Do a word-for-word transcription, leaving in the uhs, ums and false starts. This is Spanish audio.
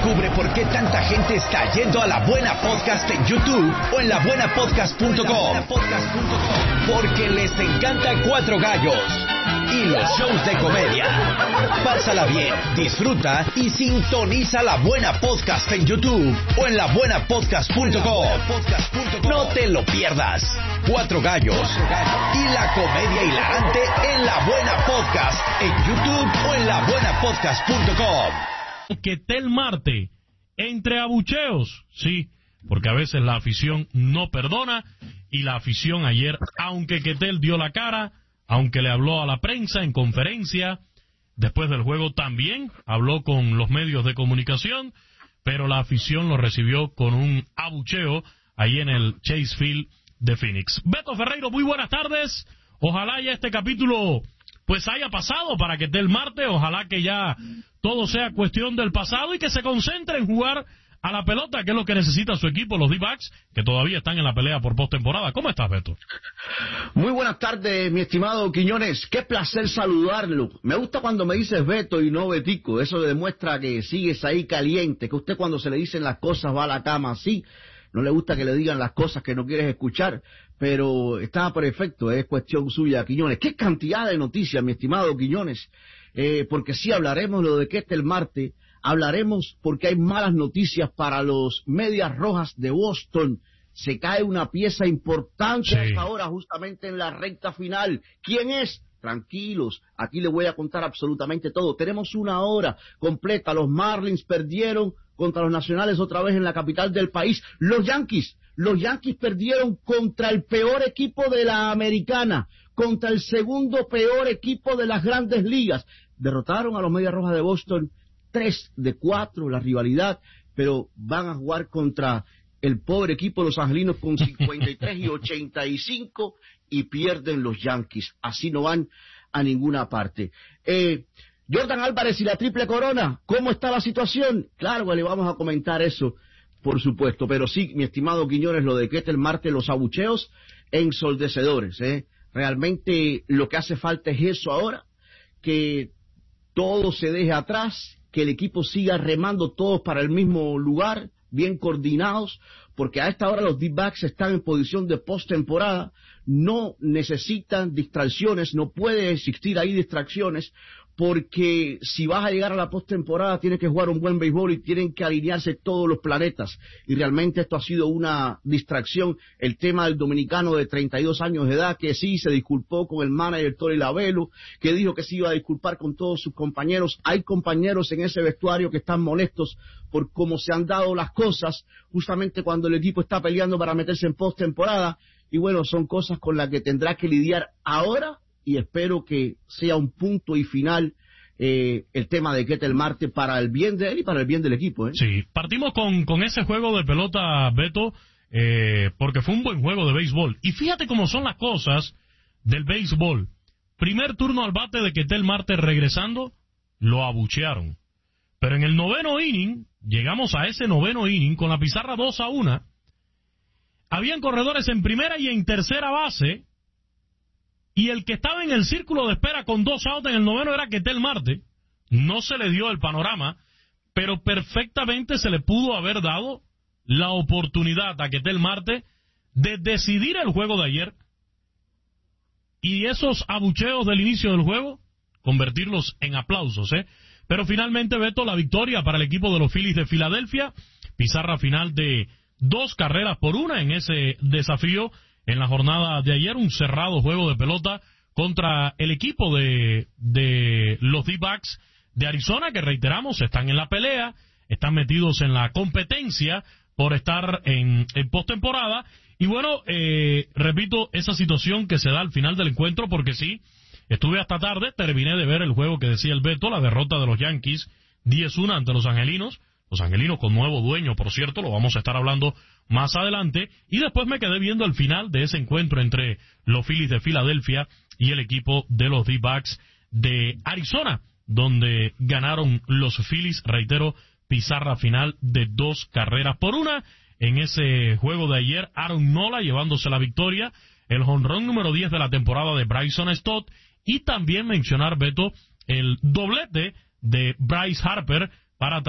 Descubre por qué tanta gente está yendo a La Buena Podcast en YouTube o en la buena podcast punto com. Porque les encanta Cuatro Gallos y los shows de comedia. Pásala bien, disfruta y sintoniza La Buena Podcast en YouTube o en la buena podcast punto com. No te lo pierdas. Cuatro Gallos y la comedia hilarante en La Buena Podcast en YouTube o en la buena podcast punto com. Ketel Marte, entre abucheos, sí, porque a veces la afición no perdona, y la afición ayer, aunque Ketel dio la cara, aunque le habló a la prensa en conferencia, después del juego también habló con los medios de comunicación, pero la afición lo recibió con un abucheo ahí en el Chase Field de Phoenix. Beto Ferreiro, muy buenas tardes, ojalá ya este capítulo pues haya pasado para Ketel Marte, ojalá que ya todo sea cuestión del pasado y que se concentre en jugar a la pelota, que es lo que necesita su equipo, los D-Backs, que todavía están en la pelea por postemporada. ¿Cómo estás, Beto? Muy buenas tardes, mi estimado Quiñones. Qué placer saludarlo. Me gusta cuando me dices Beto y no Betico. Eso demuestra que sigues ahí caliente, que usted cuando se le dicen las cosas va a la cama así. No le gusta que le digan las cosas que no quieres escuchar, pero está perfecto, es cuestión suya, Quiñones. Qué cantidad de noticias, mi estimado Quiñones, eh, porque sí hablaremos lo de Ketel Marte, hablaremos porque hay malas noticias para los Medias Rojas de Boston. Se cae una pieza importante sí. ahora justamente en la recta final. ¿Quién es? Tranquilos, aquí les voy a contar absolutamente todo. Tenemos una hora completa. Los Marlins perdieron contra los Nacionales otra vez en la capital del país. Los Yankees, los Yankees perdieron contra el peor equipo de la Americana, contra el segundo peor equipo de las Grandes Ligas. Derrotaron a los Medias Rojas de Boston tres de cuatro, la rivalidad, pero van a jugar contra el pobre equipo de los angelinos con cincuenta y tres y ochenta y cinco y pierden los Yankees. Así no van a ninguna parte. Eh, Jordan Álvarez y la triple corona, ¿cómo está la situación? Claro, le vamos a comentar eso, por supuesto, pero sí, mi estimado Quiñones, lo de Ketel Marte, los abucheos ensordecedores, ¿eh? Realmente lo que hace falta es eso ahora, que todo se deje atrás, que el equipo siga remando todos para el mismo lugar, bien coordinados, porque a esta hora los D-Backs están en posición de postemporada, no necesitan distracciones, no puede existir ahí distracciones, porque si vas a llegar a la postemporada tienes que jugar un buen béisbol y tienen que alinearse todos los planetas, y realmente esto ha sido una distracción. El tema del dominicano de treinta y dos años de edad, que sí se disculpó con el manager Tony Lavelo, que dijo que se iba a disculpar con todos sus compañeros. Hay compañeros en ese vestuario que están molestos por cómo se han dado las cosas, justamente cuando el equipo está peleando para meterse en postemporada, y bueno, son cosas con las que tendrá que lidiar ahora, y espero que sea un punto y final eh, el tema de Ketel Marte para el bien de él y para el bien del equipo, ¿eh? Sí, partimos con, con ese juego de pelota, Beto, eh, porque fue un buen juego de béisbol. Y fíjate cómo son las cosas del béisbol. Primer turno al bate de Ketel Marte regresando, lo abuchearon. Pero en el noveno inning, llegamos a ese noveno inning con la pizarra dos a uno, habían corredores en primera y en tercera base, y el que estaba en el círculo de espera con dos outs en el noveno era Ketel Marte. No se le dio el panorama, pero perfectamente se le pudo haber dado la oportunidad a Ketel Marte de decidir el juego de ayer, y esos abucheos del inicio del juego, convertirlos en aplausos, ¿eh? Pero finalmente, Beto, la victoria para el equipo de los Phillies de Filadelfia, pizarra final de dos carreras por una en ese desafío. En la jornada de ayer, un cerrado juego de pelota contra el equipo de, de los D-Backs de Arizona, que reiteramos, están en la pelea, están metidos en la competencia por estar en, en postemporada. Y bueno, eh, repito, esa situación que se da al final del encuentro, porque sí, estuve hasta tarde, terminé de ver el juego que decía el Beto, la derrota de los Yankees diez uno ante los Angelinos. Los Angelinos con nuevo dueño, por cierto, lo vamos a estar hablando más adelante. Y después me quedé viendo el final de ese encuentro entre los Phillies de Filadelfia y el equipo de los D-Backs de Arizona, donde ganaron los Phillies, reitero, pizarra final de dos carreras por una. En ese juego de ayer, Aaron Nola llevándose la victoria, el jonrón número diez de la temporada de Bryson Stott, y también mencionar, Beto, el doblete de Bryce Harper para